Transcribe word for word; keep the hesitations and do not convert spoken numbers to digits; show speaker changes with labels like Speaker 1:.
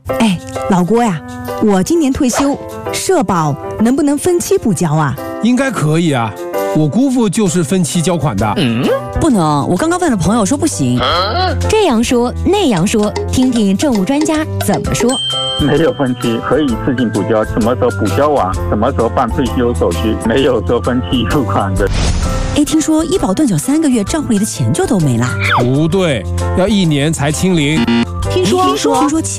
Speaker 1: 哎，老郭呀，我今年退休，社保能不能分期补交啊？
Speaker 2: 应该可以啊，我姑父就是分期交款的。
Speaker 3: 嗯，不能，我刚刚问了朋友说不行。
Speaker 4: 啊、这样说那样说，听听政务专家怎么说。
Speaker 5: 没有分期，可以自行补交，什么时候补交完，什么时候办退休手续，没有说分期付款的。
Speaker 3: 哎，听说医保断缴三个月，账户里的钱就都没啦？
Speaker 2: 不对，要一年才清零。
Speaker 1: 听说，
Speaker 3: 听说，听说。